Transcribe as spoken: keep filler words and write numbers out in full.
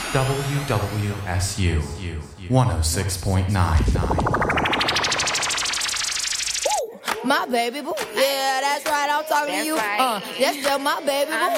W W S U one oh six point nine. My baby boo. Yeah, that's right. I'm talking That's to you. right. Uh, that's just my baby boo.